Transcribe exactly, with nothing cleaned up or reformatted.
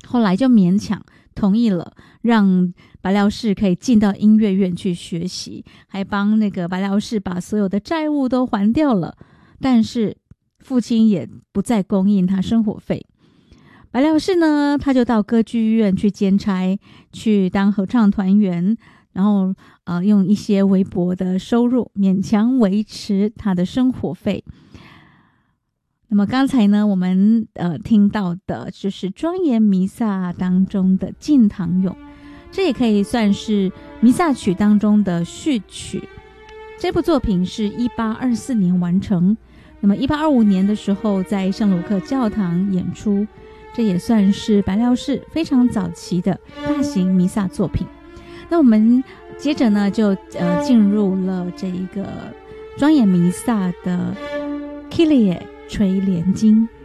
后来就勉强同意了，让白辽士可以进到音乐院去学习，还帮那个白辽士把所有的债务都还掉了。但是父亲也不再供应他生活费。白辽士呢，他就到歌剧院去兼差，去当合唱团员，然后呃用一些微薄的收入勉强维持他的生活费。那么刚才呢，我们呃听到的就是庄严弥撒当中的进堂咏，这也可以算是弥撒曲当中的序曲。这部作品是一八二四年完成，那么一八二五年的时候在圣卢克教堂演出，这也算是白辽士非常早期的大型弥撒作品。那我们接着呢就呃进入了这一个庄严弥撒的 Kyrie 垂怜经。